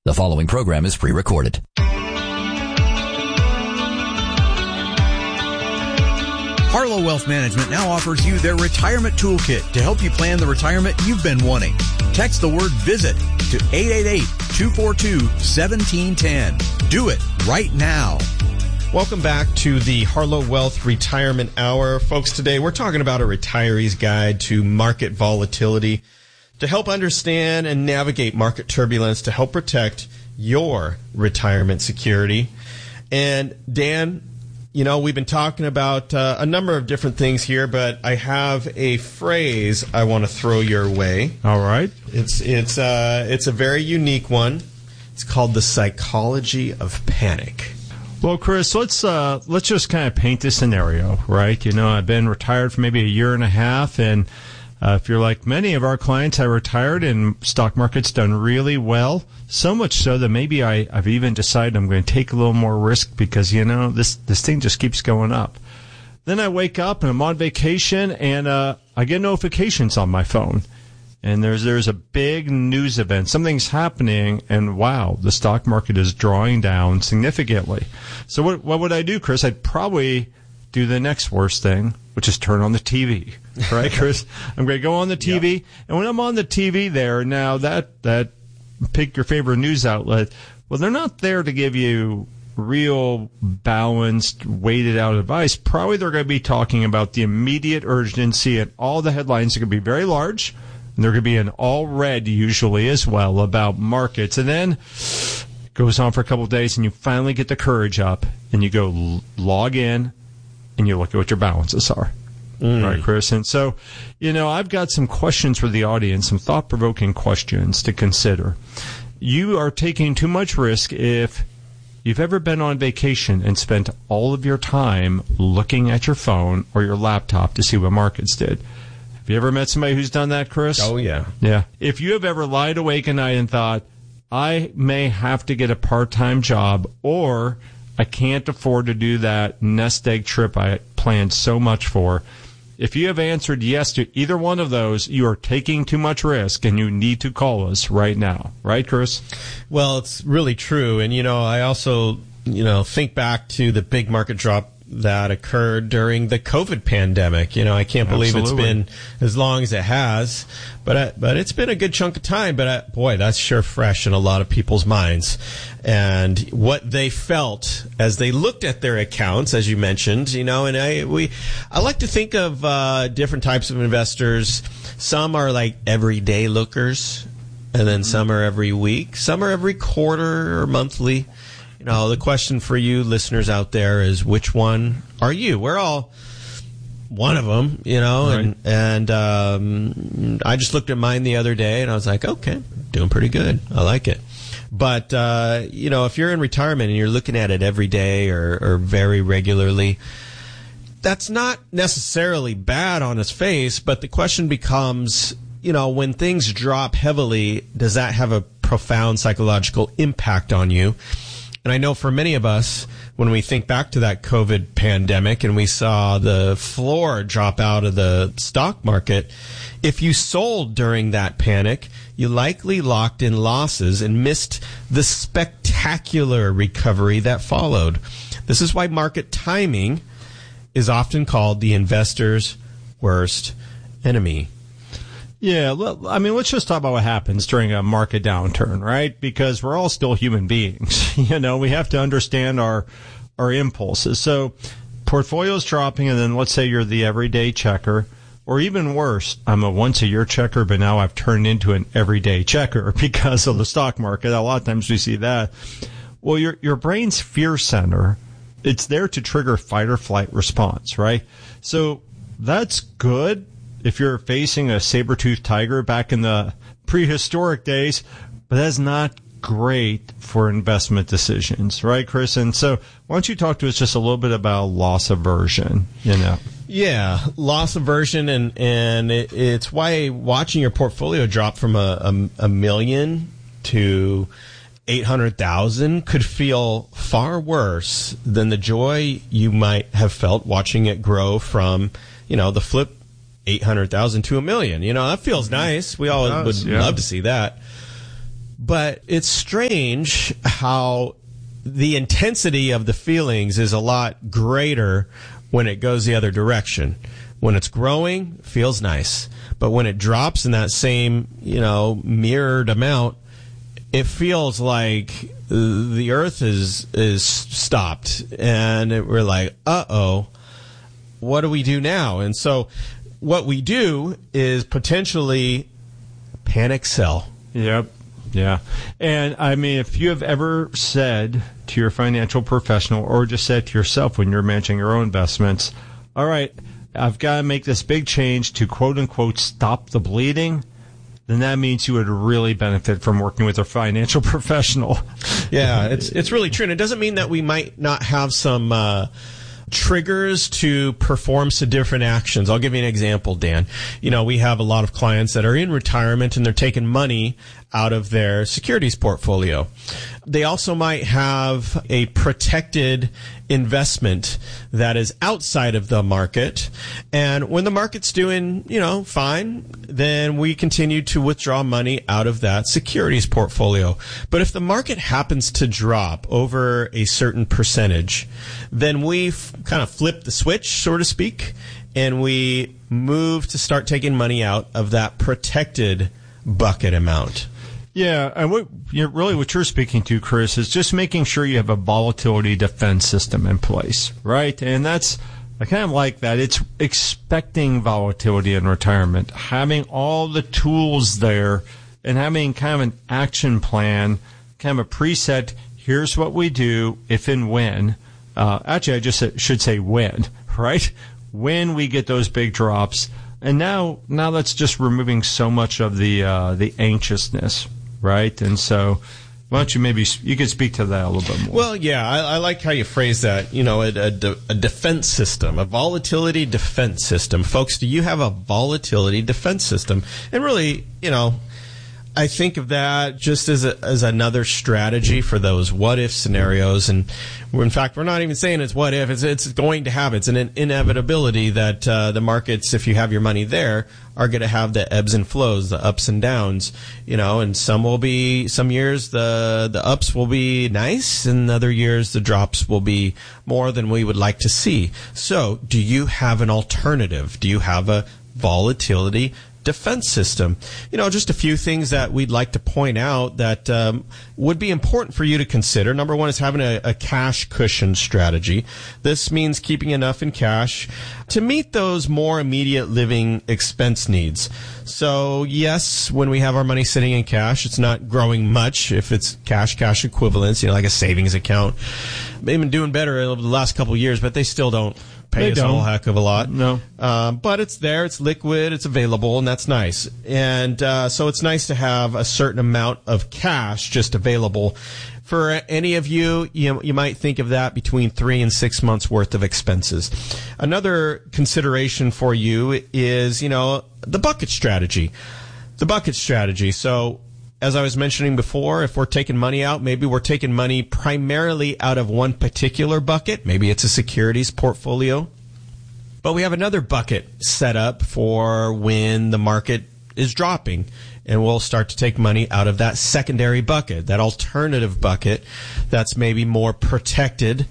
The following program is pre-recorded. Harlow Wealth Management now offers you their retirement toolkit to help you plan the retirement you've been wanting. Text the word VISIT to 888-242-1710. Do it right now. Welcome back to the Harlow Wealth Retirement Hour. Folks, today we're talking about a retiree's guide to market volatility to help understand and navigate market turbulence to help protect your retirement security. And Dan, you know, we've been talking about a number of different things here, but I have a phrase I want to throw your way. All right. It's a very unique one. It's called the psychology of panic. Well, Chris, let's just kind of paint this scenario, right? You know, I've been retired for maybe a year and a half, and if you're like many of our clients, I retired and stock market's done really well. So much so that maybe I've even decided I'm going to take a little more risk because, you know, this thing just keeps going up. Then I wake up and I'm on vacation and I get notifications on my phone. And there's a big news event. Something's happening and wow, the stock market is drawing down significantly. So what would I do, Chris? I'd probably do the next worst thing, which is turn on the TV. Right, Chris? I'm going to go on the TV. Yep. And when I'm on the TV there, now that pick your favorite news outlet, well, they're not there to give you real balanced, weighted out advice. Probably they're going to be talking about the immediate urgency, and all the headlines are going to be very large, and they're going to be in all red usually as well about markets. And then it goes on for a couple of days, and you finally get the courage up, and you go log in, and you look at what your balances are. Right, Chris? And so, you know, I've got some questions for the audience, some thought-provoking questions to consider. You are taking too much risk if you've ever been on vacation and spent all of your time looking at your phone or your laptop to see what markets did. Have you ever met somebody who's done that, Chris? Oh, yeah. Yeah. If you have ever lied awake at night and thought, I may have to get a part-time job, or I can't afford to do that nest egg trip I planned so much for, if you have answered yes to either one of those, you are taking too much risk, and you need to call us right now. Right, Chris? Well, it's really true. And, you know, I also, you know, think back to the big market drop that occurred during the COVID pandemic. You know, I can't believe It's been as long as it has, but it's been a good chunk of time. But boy, that's sure fresh in a lot of people's minds. And what they felt as they looked at their accounts, as you mentioned, you know, and I like to think of different types of investors. Some are like everyday lookers, and then some are every week, some are every quarter or monthly. You know, the question for you listeners out there is, which one are you? We're all one of them, you know, right. and I just looked at mine the other day and I was like, okay, doing pretty good. I like it. But, you know, if you're in retirement and you're looking at it every day or very regularly, that's not necessarily bad on its face, but the question becomes, you know, when things drop heavily, does that have a profound psychological impact on you? And I know for many of us, when we think back to that COVID pandemic and we saw the floor drop out of the stock market, if you sold during that panic, you likely locked in losses and missed the spectacular recovery that followed. This is why market timing is often called the investor's worst enemy. Yeah, I mean, let's just talk about what happens during a market downturn, right? Because we're all still human beings. You know, we have to understand our impulses. So portfolio's dropping, and then let's say you're the everyday checker, or even worse, I'm a once-a-year checker, but now I've turned into an everyday checker because of the stock market. A lot of times we see that. Well, your brain's fear center, it's there to trigger fight or flight response, right? So that's good if you're facing a saber-toothed tiger back in the prehistoric days, but that's not great for investment decisions, right, Chris? And so why don't you talk to us just a little bit about loss aversion, you know? Yeah, loss aversion, and it's why watching your portfolio drop from a million to 800,000 could feel far worse than the joy you might have felt watching it grow from, you know, the flip 800,000 to $1 million. You know, that feels nice. We all would love to see that. But it's strange how the intensity of the feelings is a lot greater when it goes the other direction. When it's growing, it feels nice. But when it drops in that same, mirrored amount, it feels like the earth is stopped. And we're like, uh-oh, what do we do now? And so what we do is potentially panic sell. Yep. Yeah. And I mean, if you have ever said to your financial professional or just said to yourself when you're managing your own investments, all right, I've got to make this big change to quote unquote stop the bleeding, then that means you would really benefit from working with a financial professional. Yeah, it's really true. And it doesn't mean that we might not have some triggers to perform some different actions. I'll give you an example, Dan. We have a lot of clients that are in retirement and they're taking money out of their securities portfolio. They also might have a protected investment that is outside of the market. And when the market's doing, fine, then we continue to withdraw money out of that securities portfolio. But if the market happens to drop over a certain percentage, then we kind of flip the switch, so to speak, and we move to start taking money out of that protected bucket amount. Yeah, and what you're speaking to, Chris, is just making sure you have a volatility defense system in place, right? And I kind of like that. It's expecting volatility in retirement, having all the tools there, and having kind of an action plan, kind of a preset. Here's what we do if and when. Actually, I just should say when, right? When we get those big drops, and now that's just removing so much of the anxiousness. Right, and so why don't you could speak to that a little bit more? Well, yeah, I like how you phrase that. A defense system, a volatility defense system. Folks, do you have a volatility defense system? And really, I think of that just as another strategy for those what if scenarios. And in fact, we're not even saying it's what if, it's going to happen. It's an inevitability that the markets, if you have your money there, are going to have the ebbs and flows, the ups and downs, and some years the ups will be nice, and other years the drops will be more than we would like to see. So do you have an alternative? Do you have a volatility defense system? Just a few things that we'd like to point out that would be important for you to consider. Number one is having a cash cushion strategy. This means keeping enough in cash to meet those more immediate living expense needs. So yes, when we have our money sitting in cash, it's not growing much if it's cash equivalents, like a savings account. They've been doing better over the last couple of years, but they still don't pay us a whole heck of a lot. No. But it's there, it's liquid, it's available, and that's nice. And so it's nice to have a certain amount of cash just available. For any of you, you might think of that between 3 and 6 months worth of expenses. Another consideration for you is, the bucket strategy. The bucket strategy. So, as I was mentioning before, if we're taking money out, maybe we're taking money primarily out of one particular bucket. Maybe it's a securities portfolio. But we have another bucket set up for when the market is dropping, and we'll start to take money out of that secondary bucket, that alternative bucket that's maybe more protected.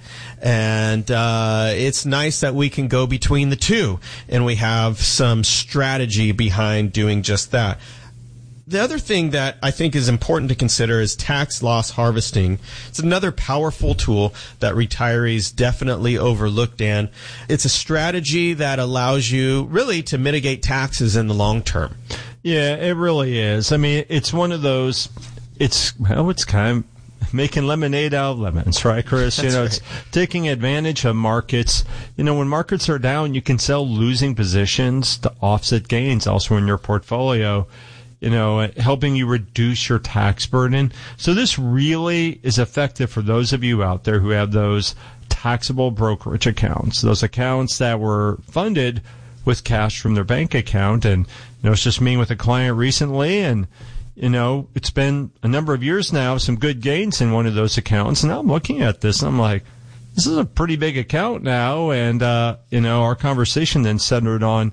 And it's nice that we can go between the two, and we have some strategy behind doing just that. The other thing that I think is important to consider is tax loss harvesting. It's another powerful tool that retirees definitely overlook, Dan. It's a strategy that allows you really to mitigate taxes in the long term. Yeah, it really is. I mean, it's one of those, it's kind of making lemonade out of lemons, right, Chris? That's right. It's taking advantage of markets. When markets are down, you can sell losing positions to offset gains also in your portfolio. Helping you reduce your tax burden. So this really is effective for those of you out there who have those taxable brokerage accounts, those accounts that were funded with cash from their bank account. And, I was just meeting with a client recently, and, it's been a number of years now, some good gains in one of those accounts. And I'm looking at this, and I'm like, this is a pretty big account now. And, our conversation then centered on,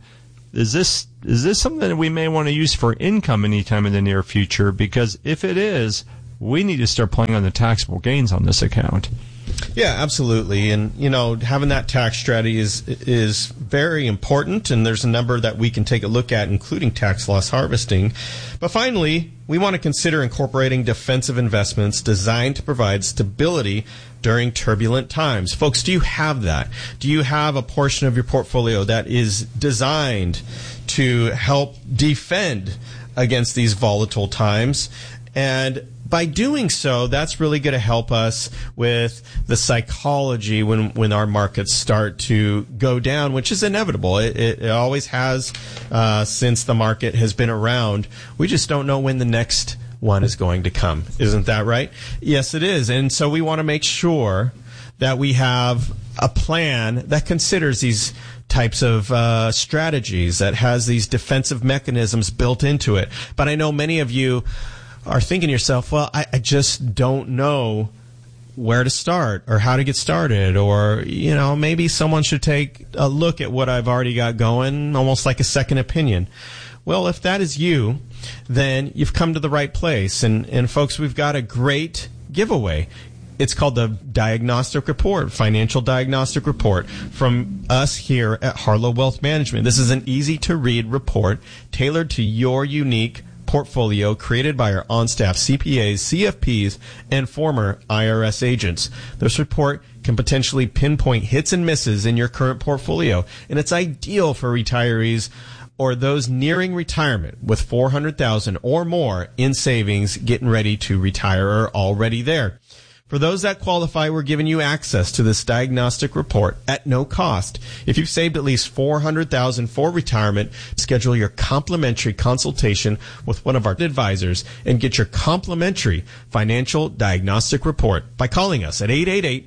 is this something that we may want to use for income anytime in the near future? Because if it is, we need to start playing on the taxable gains on this account. Yeah, absolutely. And, having that tax strategy is very important, and there's a number that we can take a look at, including tax loss harvesting. But finally, we want to consider incorporating defensive investments designed to provide stability during turbulent times. Folks, do you have that? Do you have a portion of your portfolio that is designed to help defend against these volatile times? And by doing so, that's really going to help us with the psychology when our markets start to go down, which is inevitable. It always has since the market has been around. We just don't know when the next one is going to come. Isn't that right? Yes, it is. And so we want to make sure that we have a plan that considers these types of strategies, that has these defensive mechanisms built into it. But I know many of you are thinking to yourself, well, I just don't know where to start or how to get started, or, maybe someone should take a look at what I've already got going, almost like a second opinion. Well, if that is you, then you've come to the right place. And folks, we've got a great giveaway. It's called the Diagnostic Report, Financial Diagnostic Report from us here at Harlow Wealth Management. This is an easy-to-read report tailored to your unique portfolio, created by our on-staff CPAs, CFPs, and former IRS agents. This report can potentially pinpoint hits and misses in your current portfolio, and it's ideal for retirees or those nearing retirement with $400,000 or more in savings, getting ready to retire, or already there. For those that qualify, we're giving you access to this diagnostic report at no cost. If you've saved at least $400,000 for retirement, schedule your complimentary consultation with one of our advisors and get your complimentary financial diagnostic report by calling us at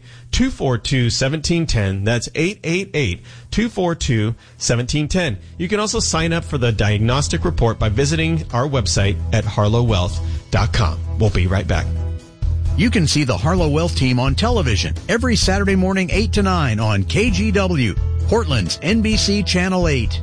888-242-1710. That's 888-242-1710. You can also sign up for the diagnostic report by visiting our website at harlowwealth.com. We'll be right back. You can see the Harlow Wealth team on television every Saturday morning 8 to 9 on KGW, Portland's NBC Channel 8.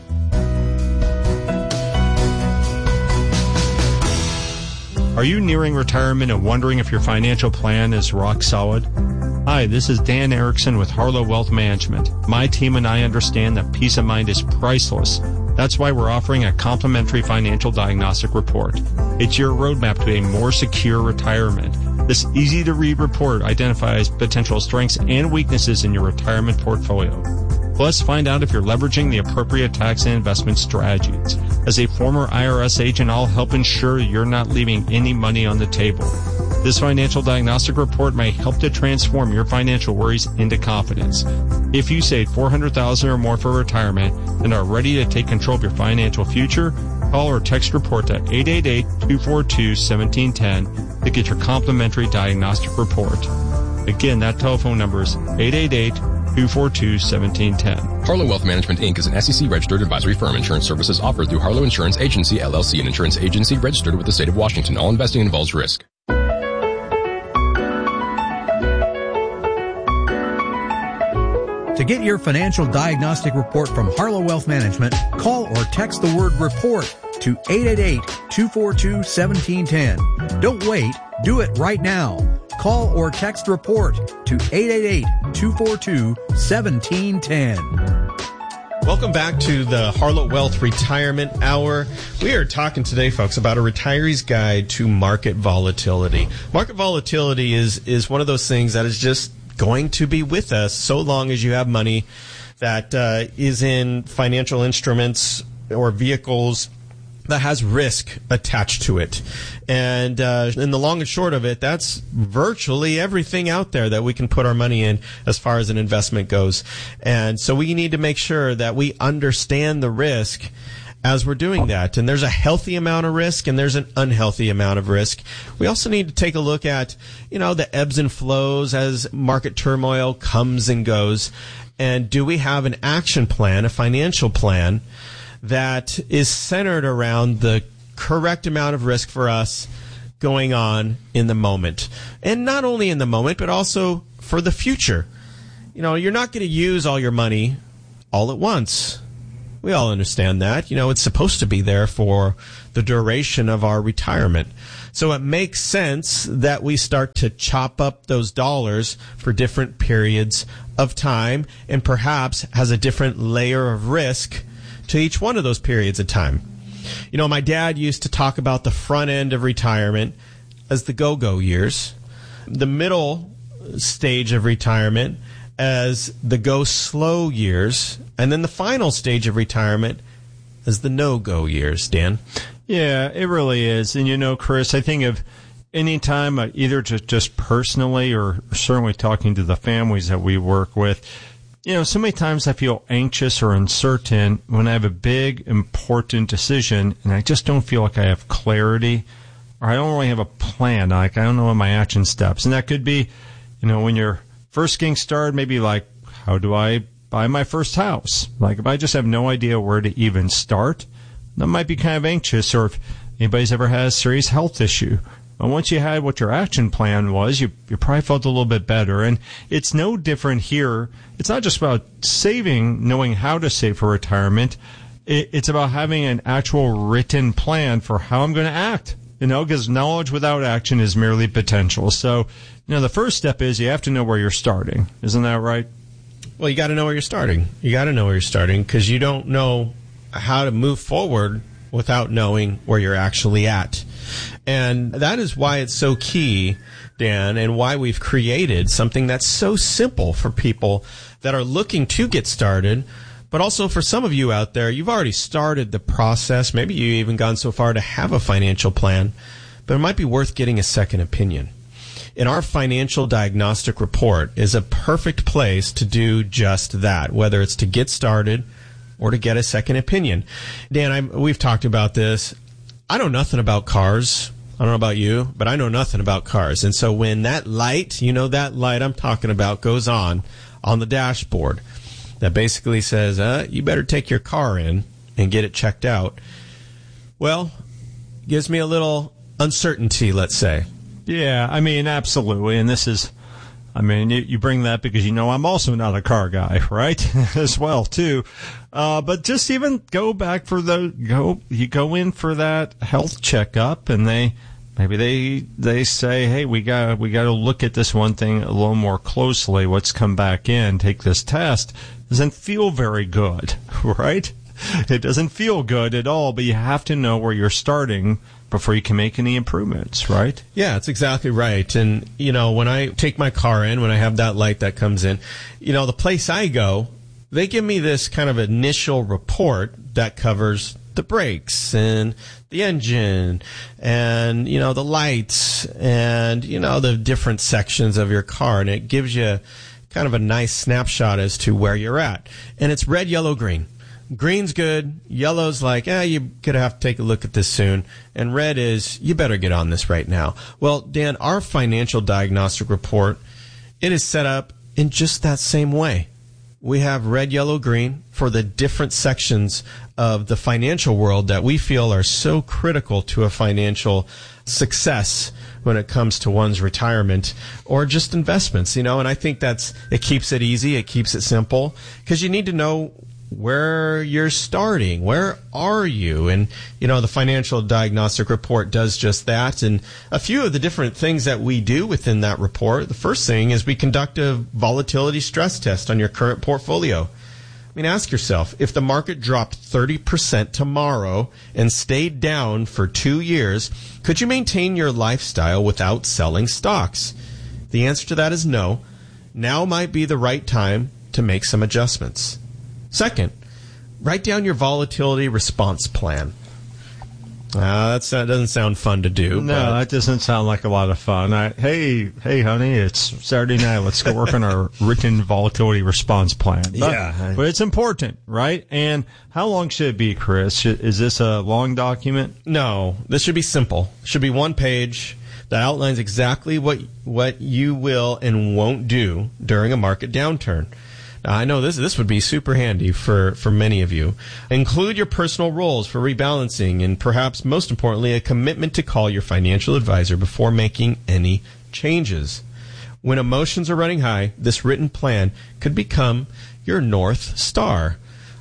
Are you nearing retirement and wondering if your financial plan is rock solid? Hi, this is Dan Erickson with Harlow Wealth Management. My team and I understand that peace of mind is priceless. That's why we're offering a complimentary financial diagnostic report. It's your roadmap to a more secure retirement. This easy-to-read report identifies potential strengths and weaknesses in your retirement portfolio. Plus, find out if you're leveraging the appropriate tax and investment strategies. As a former IRS agent, I'll help ensure you're not leaving any money on the table. This financial diagnostic report may help to transform your financial worries into confidence. If you save $400,000 or more for retirement and are ready to take control of your financial future, call or text report to 888-242-1710 to get your complimentary diagnostic report. Again, that telephone number is 888-242-1710. Harlow Wealth Management, Inc. is an SEC-registered advisory firm. Insurance services offered through Harlow Insurance Agency, LLC, an insurance agency registered with the state of Washington. All investing involves risk. To get your financial diagnostic report from Harlow Wealth Management, call or text the word REPORT to 888-242-1710. Don't wait. Do it right now. Call or text REPORT to 888-242-1710. Welcome back to the Harlow Wealth Retirement Hour. We are talking today, folks, about a retiree's guide to market volatility. Market volatility is one of those things that is just going to be with us so long as you have money that is in financial instruments or vehicles that has risk attached to it. And in the long and short of it, that's virtually everything out there that we can put our money in as far as an investment goes. And so we need to make sure that we understand the risk as we're doing that. And there's a healthy amount of risk and there's an unhealthy amount of risk. We also need to take a look at, the ebbs and flows as market turmoil comes and goes. And do we have an action plan, a financial plan that is centered around the correct amount of risk for us going on in the moment? And not only in the moment, but also for the future. You're not going to use all your money all at once. We all understand that. It's supposed to be there for the duration of our retirement. So it makes sense that we start to chop up those dollars for different periods of time, and perhaps has a different layer of risk to each one of those periods of time. My dad used to talk about the front end of retirement as the go-go years, the middle stage of retirement as the go-slow years, and then the final stage of retirement as the no-go years, Dan. Yeah, it really is. And, Chris, I think of any time, either just personally or certainly talking to the families that we work with, so many times I feel anxious or uncertain when I have a big, important decision and I just don't feel like I have clarity, or I don't really have a plan. Like, I don't know what my action steps. And that could be, when you're first getting started, maybe like, how do I buy my first house? Like, if I just have no idea where to even start, that might be kind of anxious. Or if anybody's ever had a serious health issue, and once you had what your action plan was, you probably felt a little bit better. And it's no different here. It's not just about saving, knowing how to save for retirement. It's about having an actual written plan for how I'm going to act. Because knowledge without action is merely potential. So, the first step is you have to know where you're starting. Isn't that right? Well, you got to know where you're starting. You got to know where you're starting, because you don't know how to move forward without knowing where you're actually at. And that is why it's so key, Dan, and why we've created something that's so simple for people that are looking to get started. But also for some of you out there, you've already started the process. Maybe you've even gone so far to have a financial plan, but it might be worth getting a second opinion. And our financial diagnostic report is a perfect place to do just that, whether it's to get started or to get a second opinion. Dan, we've talked about this. I know nothing about cars. I don't know about you, but I know nothing about cars. And so when that light, that light I'm talking about, goes on the dashboard, that basically says, you better take your car in and get it checked out. Well, gives me a little uncertainty, let's say. Yeah, absolutely. And this is, you bring that because I'm also not a car guy, right? As well, too. But just even go back for you go in for that health checkup, and they say, hey, we got to look at this one thing a little more closely. Let's come back in, take this test. Doesn't feel very good, right? It doesn't feel good at all, but you have to know where you're starting before you can make any improvements, right? Yeah, that's exactly right. And, when I take my car in, when I have that light that comes in, the place I go, they give me this kind of initial report that covers the brakes and the engine and, the lights and, the different sections of your car. And it gives you kind of a nice snapshot as to where you're at. And it's red, yellow, green. Green's good. Yellow's like, you're going to have to take a look at this soon. And red is, you better get on this right now. Well, Dan, our financial diagnostic report, it is set up in just that same way. We have red, yellow, green for the different sections of the financial world that we feel are so critical to a financial success when it comes to one's retirement or just investments, and I think it keeps it easy. It keeps it simple, because you need to know where you're starting. Where are you? And, the financial diagnostic report does just that. And a few of the different things that we do within that report, the first thing is we conduct a volatility stress test on your current portfolio. Ask yourself, if the market dropped 30% tomorrow and stayed down for 2 years, could you maintain your lifestyle without selling stocks? The answer to that is no. Now might be the right time to make some adjustments. Second, write down your volatility response plan. That doesn't sound fun to do. No, that doesn't sound like a lot of fun. Hey, honey, it's Saturday night. Let's go work on our written volatility response plan. But it's important, right? And how long should it be, Chris? Is this a long document? No, this should be simple. It should be one page that outlines exactly what you will and won't do during a market downturn. Now, I know this would be super handy for many of you. Include your personal roles for rebalancing, and perhaps most importantly, a commitment to call your financial advisor before making any changes. When emotions are running high, this written plan could become your North Star.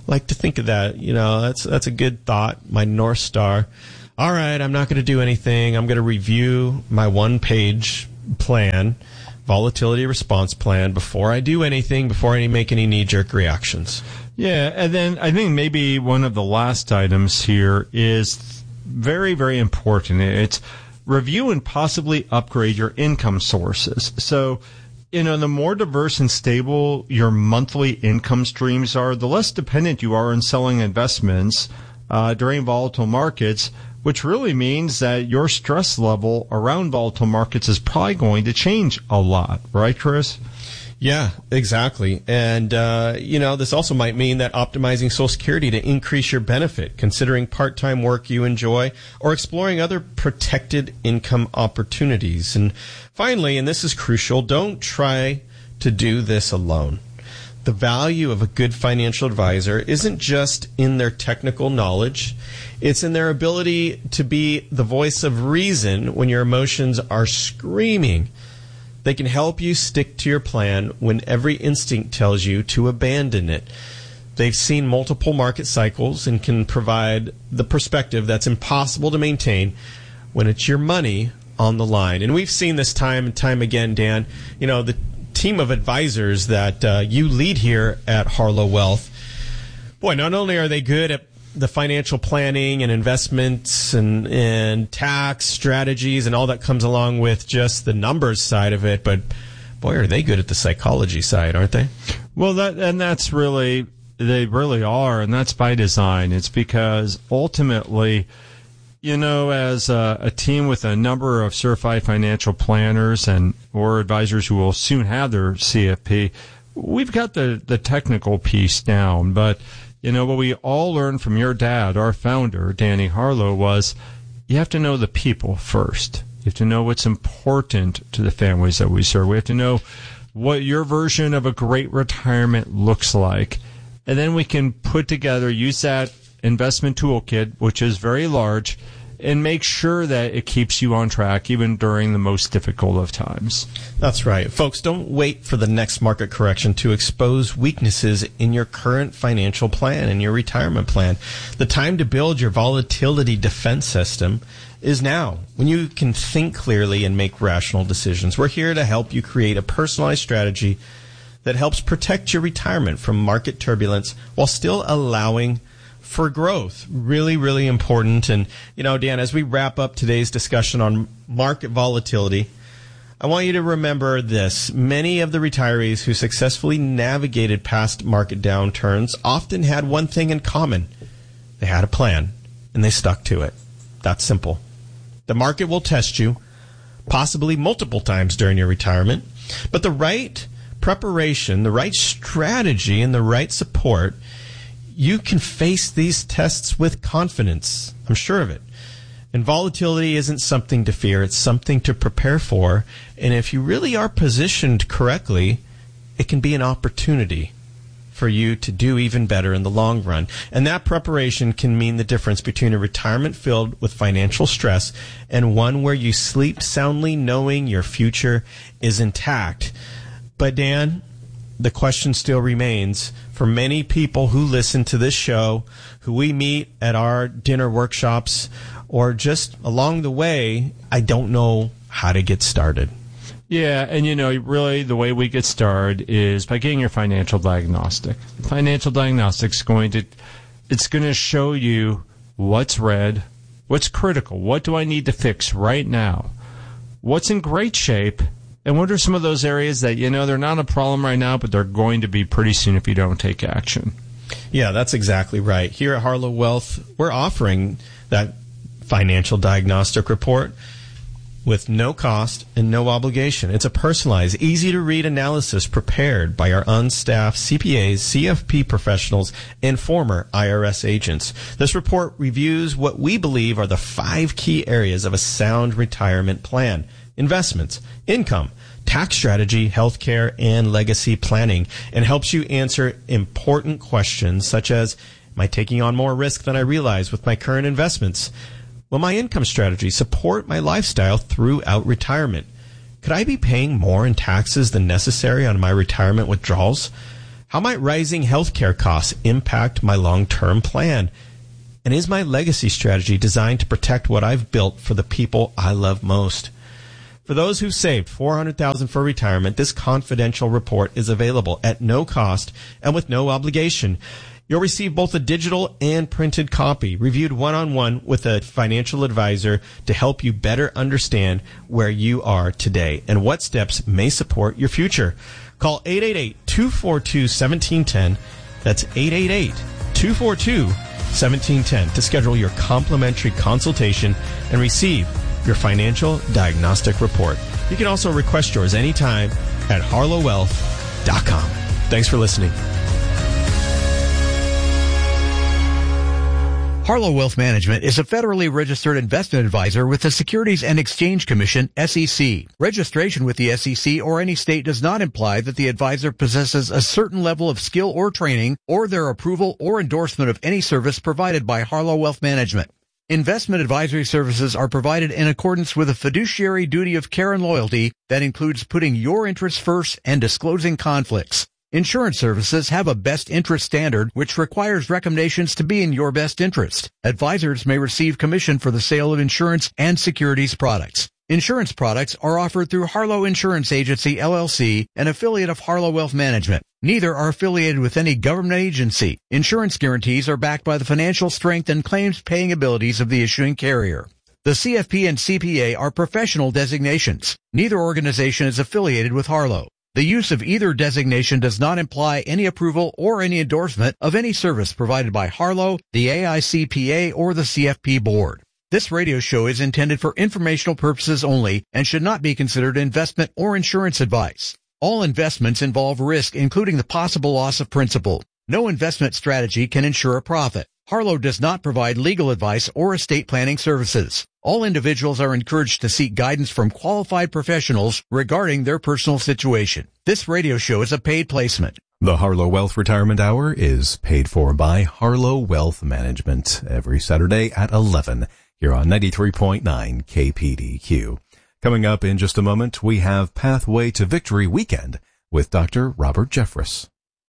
like to think of that. That's a good thought, my North Star. All right, I'm not going to do anything. I'm going to review my one-page plan, volatility response plan, before I do anything, before I make any knee-jerk reactions. Yeah, and then I think maybe one of the last items here is very, very important. It's review and possibly upgrade your income sources. So, the more diverse and stable your monthly income streams are, the less dependent you are on selling investments during volatile markets, which really means that your stress level around volatile markets is probably going to change a lot. Right, Chris? Yeah, exactly. And, this also might mean that optimizing Social Security to increase your benefit, considering part-time work you enjoy, or exploring other protected income opportunities. And finally, and this is crucial, don't try to do this alone. The value of a good financial advisor isn't just in their technical knowledge. It's in their ability to be the voice of reason when your emotions are screaming. They can help you stick to your plan when every instinct tells you to abandon it. They've seen multiple market cycles and can provide the perspective that's impossible to maintain when it's your money on the line. And we've seen this time and time again, Dan. The team of advisors that you lead here at Harlow Wealth, boy, not only are they good at the financial planning and investments and tax strategies and all that comes along with just the numbers side of it, but boy, are they good at the psychology side, aren't they? Well, they really are, and that's by design. It's because ultimately, as a team with a number of certified financial planners or advisors who will soon have their CFP, we've got the technical piece down, but what we all learned from your dad, our founder, Danny Harlow, was you have to know the people first. You have to know what's important to the families that we serve. We have to know what your version of a great retirement looks like. And then we can use that investment toolkit, which is very large, and make sure that it keeps you on track even during the most difficult of times. That's right. Folks, don't wait for the next market correction to expose weaknesses in your current financial plan and your retirement plan. The time to build your volatility defense system is now, when you can think clearly and make rational decisions. We're here to help you create a personalized strategy that helps protect your retirement from market turbulence while still allowing for growth. Really, really important. And, Dan, as we wrap up today's discussion on market volatility, I want you to remember this. Many of the retirees who successfully navigated past market downturns often had one thing in common. They had a plan, and they stuck to it. That's simple. The market will test you, possibly multiple times during your retirement, but the right preparation, the right strategy, and the right support, you can face these tests with confidence. I'm sure of it. And volatility isn't something to fear. It's something to prepare for. And if you really are positioned correctly, it can be an opportunity for you to do even better in the long run. And that preparation can mean the difference between a retirement filled with financial stress and one where you sleep soundly knowing your future is intact. But Dan, the question still remains for many people who listen to this show, who we meet at our dinner workshops, or just along the way, I don't know how to get started. Yeah, and really the way we get started is by getting your financial diagnostic. Financial diagnostic is going to show you what's red, what's critical, what do I need to fix right now, what's in great shape, and what are some of those areas that, they're not a problem right now, but they're going to be pretty soon if you don't take action. Yeah, that's exactly right. Here at Harlow Wealth, we're offering that financial diagnostic report with no cost and no obligation. It's a personalized, easy-to-read analysis prepared by our unstaffed CPAs, CFP professionals, and former IRS agents. This report reviews what we believe are the 5 key areas of a sound retirement plan: investments, income, tax strategy, healthcare, and legacy planning, and helps you answer important questions such as, am I taking on more risk than I realize with my current investments? Will my income strategy support my lifestyle throughout retirement? Could I be paying more in taxes than necessary on my retirement withdrawals? How might rising healthcare costs impact my long-term plan? And is my legacy strategy designed to protect what I've built for the people I love most? For those who've saved $400,000 for retirement, this confidential report is available at no cost and with no obligation. You'll receive both a digital and printed copy, reviewed one-on-one with a financial advisor to help you better understand where you are today and what steps may support your future. Call 888-242-1710. That's 888-242-1710 to schedule your complimentary consultation and receive your financial diagnostic report. You can also request yours anytime at harlowwealth.com. Thanks for listening. Harlow Wealth Management is a federally registered investment advisor with the Securities and Exchange Commission, SEC. Registration with the SEC or any state does not imply that the advisor possesses a certain level of skill or training or their approval or endorsement of any service provided by Harlow Wealth Management. Investment advisory services are provided in accordance with a fiduciary duty of care and loyalty that includes putting your interests first and disclosing conflicts. Insurance services have a best interest standard which requires recommendations to be in your best interest. Advisors may receive commission for the sale of insurance and securities products. Insurance products are offered through Harlow Insurance Agency, LLC, an affiliate of Harlow Wealth Management. Neither are affiliated with any government agency. Insurance guarantees are backed by the financial strength and claims-paying abilities of the issuing carrier. The CFP and CPA are professional designations. Neither organization is affiliated with Harlow. The use of either designation does not imply any approval or any endorsement of any service provided by Harlow, the AICPA, or the CFP board. This radio show is intended for informational purposes only and should not be considered investment or insurance advice. All investments involve risk, including the possible loss of principal. No investment strategy can ensure a profit. Harlow does not provide legal advice or estate planning services. All individuals are encouraged to seek guidance from qualified professionals regarding their personal situation. This radio show is a paid placement. The Harlow Wealth Retirement Hour is paid for by Harlow Wealth Management every Saturday at 11 here on 93.9 KPDQ. Coming up in just a moment, we have Pathway to Victory Weekend with Dr. Robert Jeffress.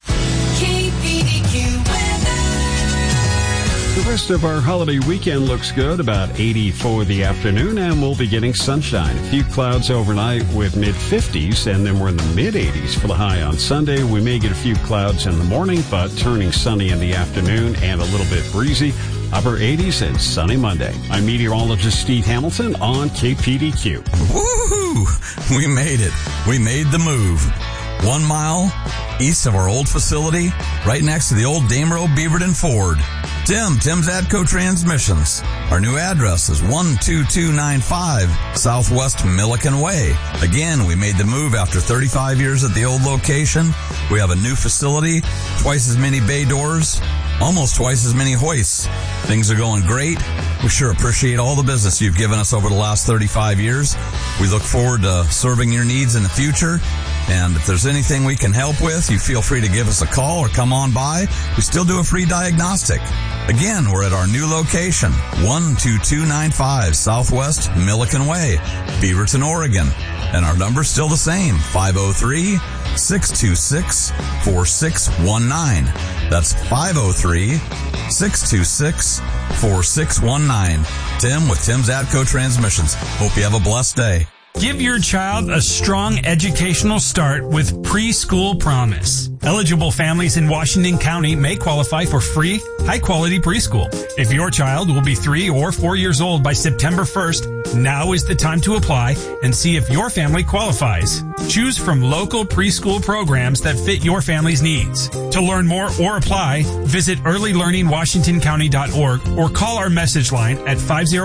The rest of our holiday weekend looks good, about 80 for the afternoon, and we'll be getting sunshine. A few clouds overnight with mid-50s, and then we're in the mid-80s for the high on Sunday. We may get a few clouds in the morning, but turning sunny in the afternoon and a little bit breezy. Upper 80s and sunny Monday. I'm meteorologist Steve Hamilton on KPDQ. Woohoo! We made it. We made the move. 1 mile east of our old facility, right next to the old Damerow Beaverton Ford. Tim's Atco Transmissions. Our new address is 12295 Southwest Milliken Way. Again, we made the move after 35 years at the old location. We have a new facility, twice as many bay doors, almost twice as many hoists. Things are going great. We sure appreciate all the business you've given us over the last 35 years. We look forward to serving your needs in the future. And if there's anything we can help with, you feel free to give us a call or come on by. We still do a free diagnostic. Again, we're at our new location, 12295 Southwest Milliken Way, Beaverton, Oregon. And our number's still the same, 503-626-4619. That's 503-626-4619. Tim with Tim's Atco Transmissions. Hope you have a blessed day. Give your child a strong educational start with Preschool Promise. Eligible families in Washington County may qualify for free, high-quality preschool. If your child will be 3 or 4 years old by September 1st, now is the time to apply and see if your family qualifies. Choose from local preschool programs that fit your family's needs. To learn more or apply, visit earlylearningwashingtoncounty.org or call our message line at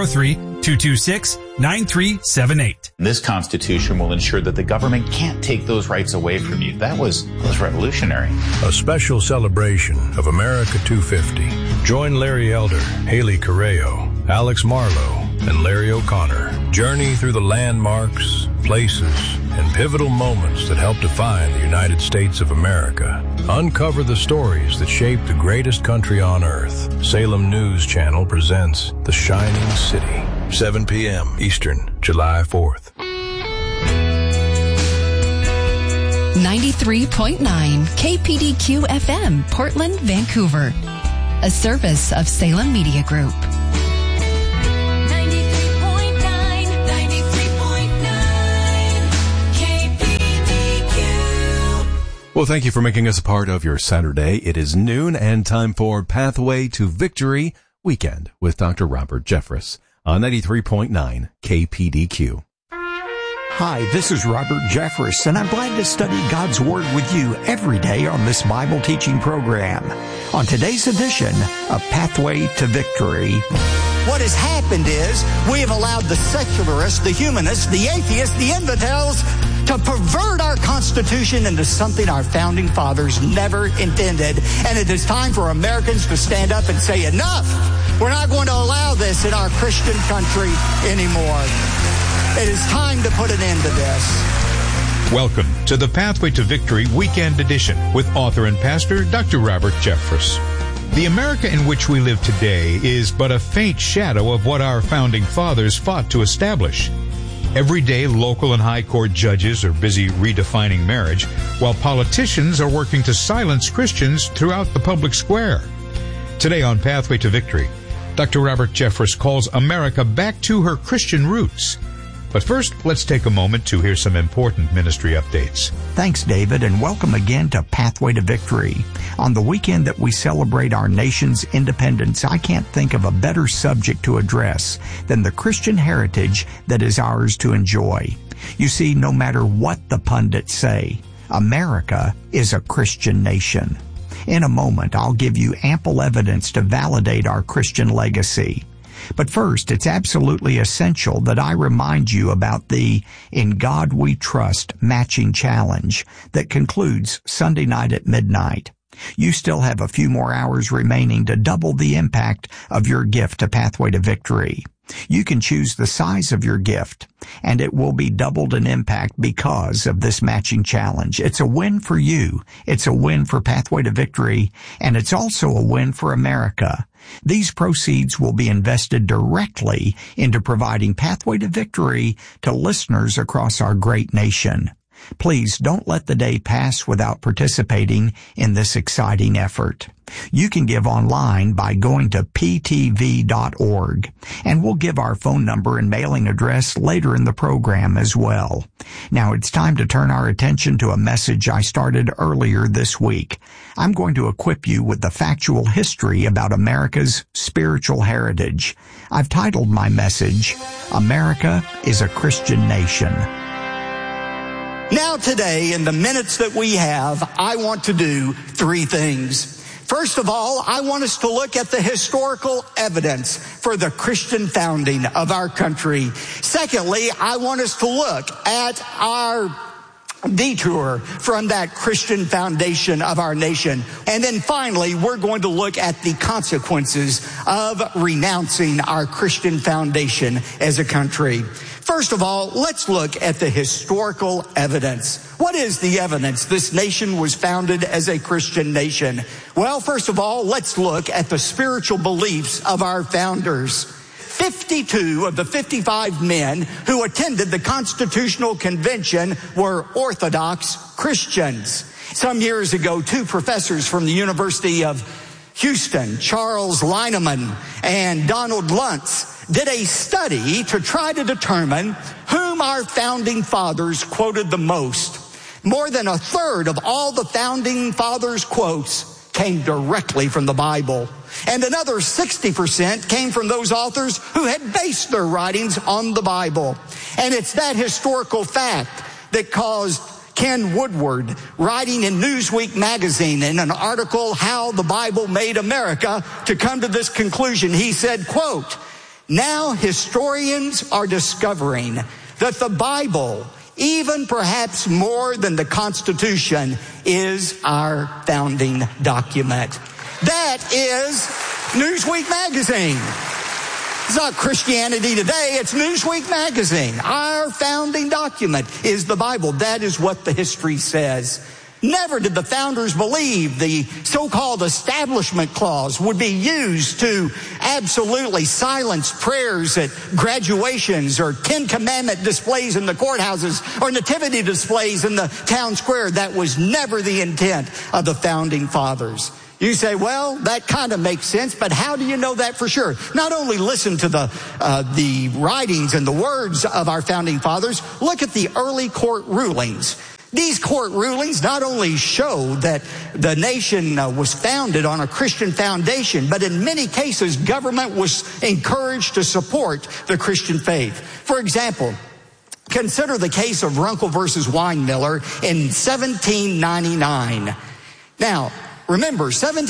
503-226-9378. This Constitution will ensure that the government can't take those rights away from you. That was revolutionary. A special celebration of America 250. Join Larry Elder, Haley Correo, Alex Marlowe, and Larry O'Connor. Journey through the landmarks, places, and pivotal moments that help define the United States of America. Uncover the stories that shaped the greatest country on earth. Salem News Channel presents The Shining City. 7 p.m. Eastern, July 4th. 93.9 KPDQ FM, Portland, Vancouver. A service of Salem Media Group. 93.9 KPDQ. Well, thank you for making us a part of your Saturday. It is noon and time for Pathway to Victory Weekend with Dr. Robert Jeffress on 93.9 KPDQ. Hi, this is Robert Jeffress, and I'm glad to study God's Word with you every day on this Bible teaching program. On today's edition of Pathway to Victory. What has happened is we have allowed the secularists, the humanists, the atheists, the infidels to pervert our Constitution into something our founding fathers never intended. And it is time for Americans to stand up and say, enough! We're not going to allow this in our Christian country anymore. It is time to put an end to this. Welcome to the Pathway to Victory Weekend Edition with author and pastor Dr. Robert Jeffress. The America in which we live today is but a faint shadow of what our founding fathers fought to establish. Every day, local and high court judges are busy redefining marriage, while politicians are working to silence Christians throughout the public square. Today on Pathway to Victory, Dr. Robert Jeffress calls America back to her Christian roots. But first, let's take a moment to hear some important ministry updates. Thanks, David, and welcome again to Pathway to Victory. On the weekend that we celebrate our nation's independence, I can't think of a better subject to address than the Christian heritage that is ours to enjoy. You see, no matter what the pundits say, America is a Christian nation. In a moment, I'll give you ample evidence to validate our Christian legacy. But first, it's absolutely essential that I remind you about the In God We Trust matching challenge that concludes Sunday night at midnight. You still have a few more hours remaining to double the impact of your gift to Pathway to Victory. You can choose the size of your gift, and it will be doubled in impact because of this matching challenge. It's a win for you, it's a win for Pathway to Victory, and it's also a win for America. These proceeds will be invested directly into providing Pathway to Victory to listeners across our great nation. Please don't let the day pass without participating in this exciting effort. You can give online by going to ptv.org, and we'll give our phone number and mailing address later in the program as well. Now it's time to turn our attention to a message I started earlier this week. I'm going to equip you with the factual history about America's spiritual heritage. I've titled my message, America is a Christian Nation. Now today, in the minutes that we have, I want to do three things. First of all, I want us to look at the historical evidence for the Christian founding of our country. Secondly, I want us to look at our detour from that Christian foundation of our nation. And then finally, we're going to look at the consequences of renouncing our Christian foundation as a country. First of all, let's look at the historical evidence. What is the evidence this nation was founded as a Christian nation? Well, first of all, let's look at the spiritual beliefs of our founders. 52 of the 55 men who attended the Constitutional Convention were Orthodox Christians. Some years ago, two professors from the University of Houston, Charles Lineman and Donald Luntz, did a study to try to determine whom our founding fathers quoted the most. More than a third of all the founding fathers' quotes came directly from the Bible. And another 60% came from those authors who had based their writings on the Bible. And it's that historical fact that caused Ken Woodward, writing in Newsweek magazine in an article, How the Bible Made America, to come to this conclusion. He said, quote, "Now historians are discovering that the Bible, even perhaps more than the Constitution, is our founding document." That is Newsweek magazine. It's not Christianity Today, it's Newsweek magazine. Our founding document is the Bible. That is what the history says. Never did the founders believe the so-called Establishment Clause would be used to absolutely silence prayers at graduations or Ten Commandment displays in the courthouses or nativity displays in the town square. That was never the intent of the founding fathers. You say, well, that kind of makes sense, but how do you know that for sure? Not only listen to the writings and the words of our founding fathers, look at the early court rulings. These court rulings not only show that the nation was founded on a Christian foundation, but in many cases, government was encouraged to support the Christian faith. For example, consider the case of Runkle versus Weinmiller in 1799. Now, remember,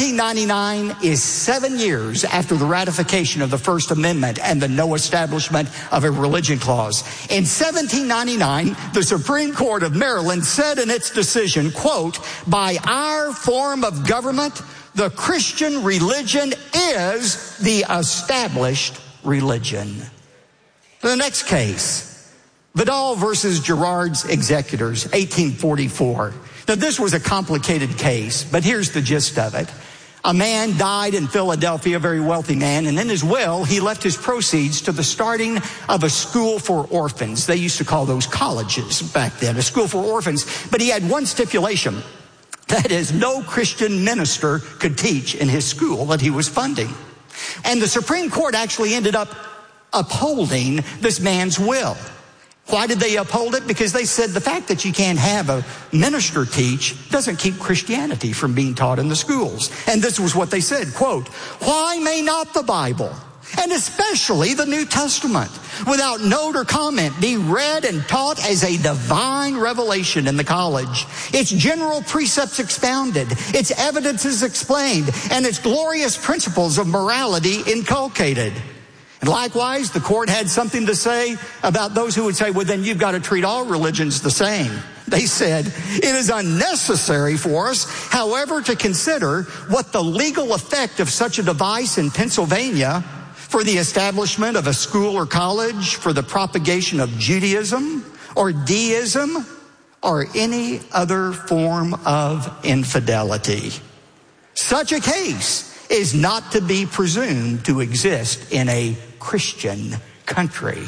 1799 is 7 years after the ratification of the First Amendment and the no establishment of a religion clause. In 1799, the Supreme Court of Maryland said in its decision, quote, "By our form of government, the Christian religion is the established religion." The next case, Vidal versus Girard's Executors, 1844. Now, this was a complicated case, but here's the gist of it. A man died in Philadelphia, a very wealthy man, and in his will, he left his proceeds to the starting of a school for orphans. They used to call those colleges back then, a school for orphans. But he had one stipulation. That is, no Christian minister could teach in his school that he was funding. And the Supreme Court actually ended up upholding this man's will. Why did they uphold it? Because they said the fact that you can't have a minister teach doesn't keep Christianity from being taught in the schools. And this was what they said, quote, "Why may not the Bible, and especially the New Testament, without note or comment, be read and taught as a divine revelation in the college? Its general precepts expounded, its evidences explained, and its glorious principles of morality inculcated." And likewise, the court had something to say about those who would say, well, then you've got to treat all religions the same. They said, "It is unnecessary for us, however, to consider what the legal effect of such a device in Pennsylvania for the establishment of a school or college, for the propagation of Judaism or deism or any other form of infidelity. Such a case is not to be presumed to exist in a Christian country."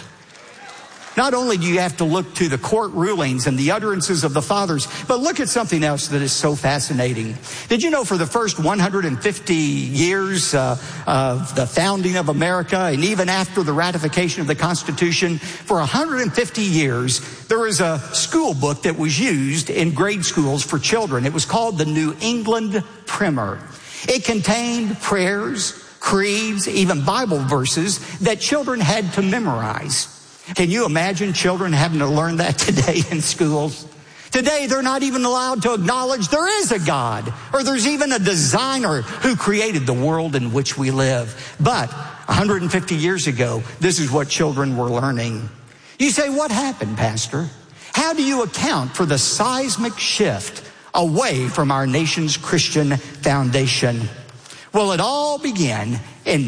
Not only do you have to look to the court rulings and the utterances of the fathers, but look at something else that is so fascinating. Did you know for the first 150 years of the founding of America, and even after the ratification of the Constitution, for 150 years, there was a school book that was used in grade schools for children. It was called the New England Primer. It contained prayers, creeds, even Bible verses that children had to memorize. Can you imagine children having to learn that today in schools? Today, they're not even allowed to acknowledge there is a God, or there's even a designer who created the world in which we live. But 150 years ago, this is what children were learning. You say, what happened, Pastor? How do you account for the seismic shift away from our nation's Christian foundation? Well, it all began in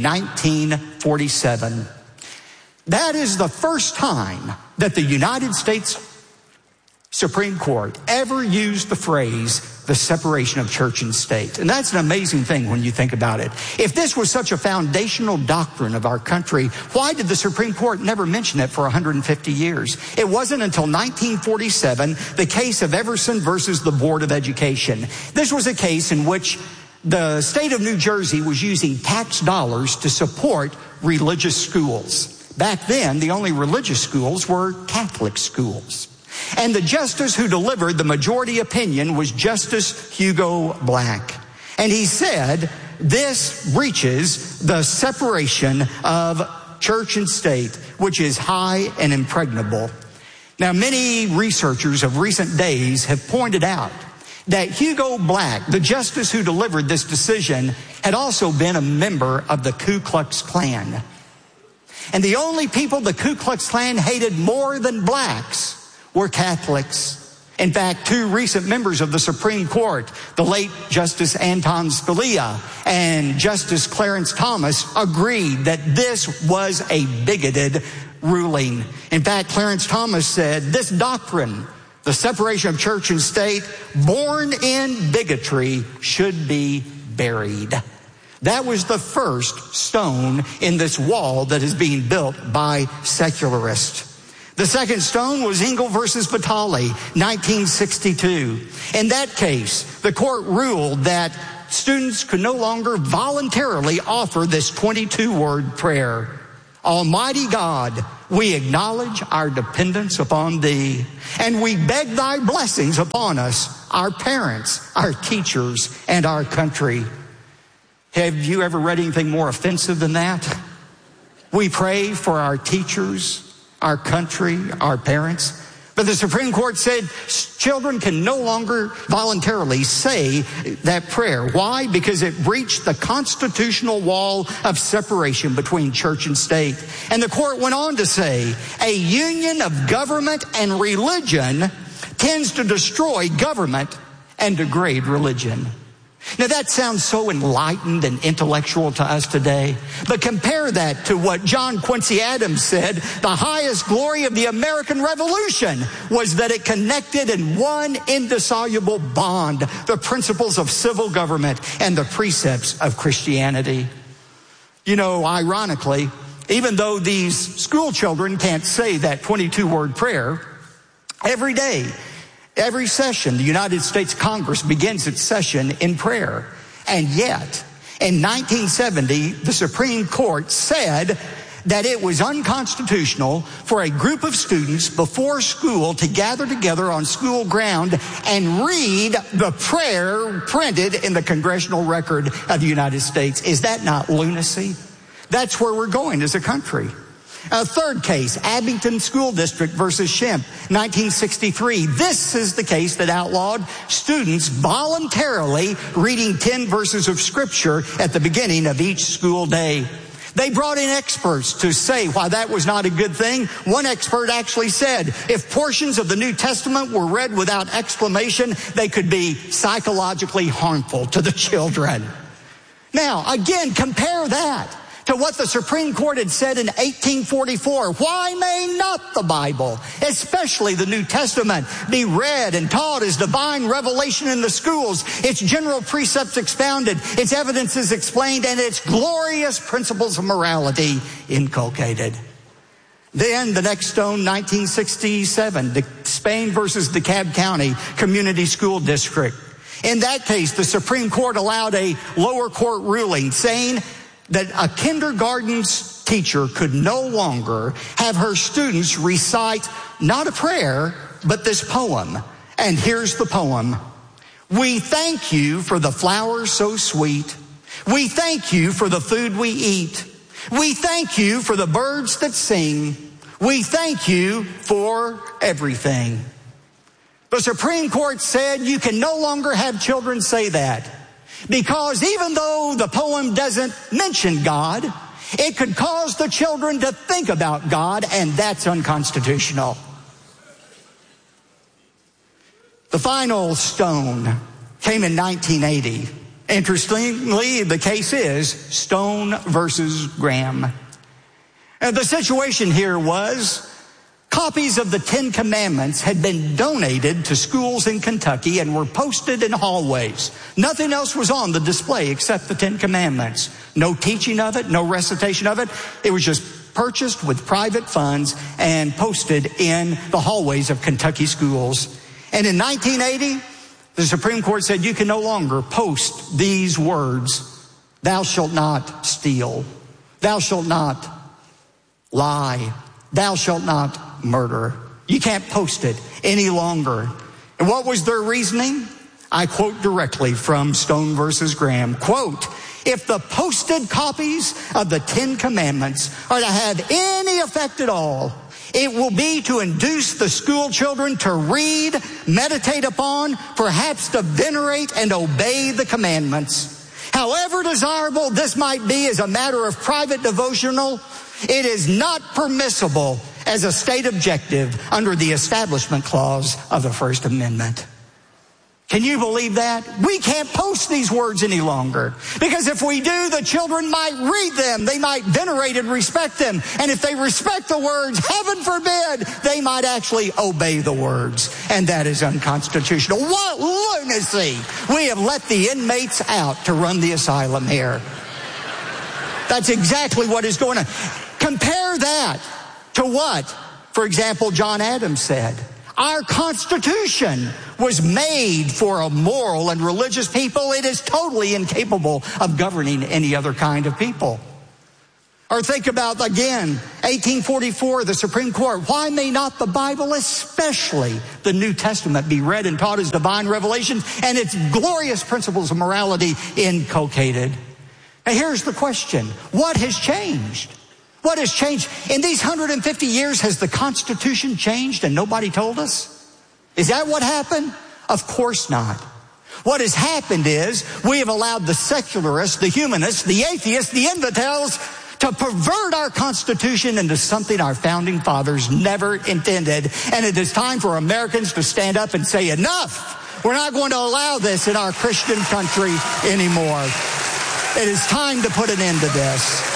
1947. That is the first time that the United States Supreme Court ever used the phrase, the separation of church and state. And that's an amazing thing when you think about it. If this was such a foundational doctrine of our country, why did the Supreme Court never mention it for 150 years? It wasn't until 1947, the case of Everson versus the Board of Education. This was a case in which the state of New Jersey was using tax dollars to support religious schools. Back then, the only religious schools were Catholic schools. And the justice who delivered the majority opinion was Justice Hugo Black. And he said, this breaches the separation of church and state, which is high and impregnable. Now, many researchers of recent days have pointed out that Hugo Black, the justice who delivered this decision, had also been a member of the Ku Klux Klan. And the only people the Ku Klux Klan hated more than blacks were Catholics. In fact, two recent members of the Supreme Court, the late Justice Anton Scalia and Justice Clarence Thomas, agreed that this was a bigoted ruling. In fact, Clarence Thomas said, this doctrine The separation of church and state, born in bigotry, should be buried. That was the first stone in this wall that is being built by secularists. The second stone was Engel versus Vitale, 1962. In that case, the court ruled that students could no longer voluntarily offer this 22-word prayer. Almighty God, we acknowledge our dependence upon Thee, and we beg Thy blessings upon us, our parents, our teachers, and our country. Have you ever read anything more offensive than that? We pray for our teachers, our country, our parents. But the Supreme Court said children can no longer voluntarily say that prayer. Why? Because it breached the constitutional wall of separation between church and state. And the court went on to say, a union of government and religion tends to destroy government and degrade religion. Now that sounds so enlightened and intellectual to us today, but compare that to what John Quincy Adams said, the highest glory of the American Revolution was that it connected in one indissoluble bond the principles of civil government and the precepts of Christianity. You know, ironically, even though these school children can't say that 22-word prayer, every day, every session, the United States Congress begins its session in prayer. And yet, in 1970, the Supreme Court said that it was unconstitutional for a group of students before school to gather together on school ground and read the prayer printed in the Congressional Record of the United States. Is that not lunacy? That's where we're going as a country. A third case, Abington School District versus Shemp, 1963. This is the case that outlawed students voluntarily reading 10 verses of Scripture at the beginning of each school day. They brought in experts to say why that was not a good thing. One expert actually said if portions of the New Testament were read without exclamation, they could be psychologically harmful to the children. Now, again, compare that to what the Supreme Court had said in 1844. Why may not the Bible, especially the New Testament, be read and taught as divine revelation in the schools, its general precepts expounded, its evidences explained, and its glorious principles of morality inculcated? Then the next stone, 1967, Spain versus DeKalb County Community School District. In that case, the Supreme Court allowed a lower court ruling saying that a kindergarten teacher could no longer have her students recite not a prayer, but this poem. And here's the poem. We thank you for the flowers so sweet. We thank you for the food we eat. We thank you for the birds that sing. We thank you for everything. The Supreme Court said you can no longer have children say that, because even though the poem doesn't mention God, it could cause the children to think about God, and that's unconstitutional. The final stone came in 1980. Interestingly, the case is Stone versus Graham. And the situation here was copies of the 10 Commandments had been donated to schools in Kentucky and were posted in hallways. Nothing else was on the display except the 10 Commandments. No teaching of it, no recitation of it. It was just purchased with private funds and posted in the hallways of Kentucky schools. And in 1980, the Supreme Court said you can no longer post these words, thou shalt not steal, thou shalt not lie, thou shalt not murder. You can't post it any longer. And what was their reasoning? I quote directly from Stone versus Graham. Quote, if the posted copies of the 10 Commandments are to have any effect at all, it will be to induce the school children to read, meditate upon, perhaps to venerate and obey the commandments. However desirable this might be as a matter of private devotional, it is not permissible as a state objective under the Establishment Clause of the First Amendment. Can you believe that? We can't post these words any longer. Because if we do, the children might read them. They might venerate and respect them. And if they respect the words, heaven forbid, they might actually obey the words. And that is unconstitutional. What lunacy! We have let the inmates out to run the asylum here. That's exactly what is going on. Compare that to what, for example, John Adams said. Our Constitution was made for a moral and religious people. It is totally incapable of governing any other kind of people. Or think about, again, 1844, the Supreme Court. Why may not the Bible, especially the New Testament, be read and taught as divine revelation and its glorious principles of morality inculcated? And here's the question. What has changed? What has changed? In these 150 years, has the Constitution changed and nobody told us? Is that what happened? Of course not. What has happened is we have allowed the secularists, the humanists, the atheists, the infidels to pervert our Constitution into something our founding fathers never intended. And it is time for Americans to stand up and say, enough! We're not going to allow this in our Christian country anymore. It is time to put an end to this.